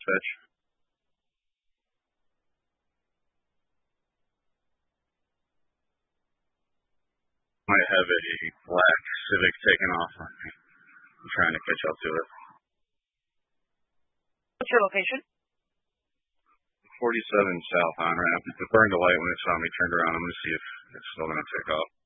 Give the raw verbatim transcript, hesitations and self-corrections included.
Fetch. Might have a black Civic taking off on me. I'm trying to catch up to it. What's your location? forty-seven south on ramp. It burned the light when it saw me turned around. I'm going to see if it's still going to take off.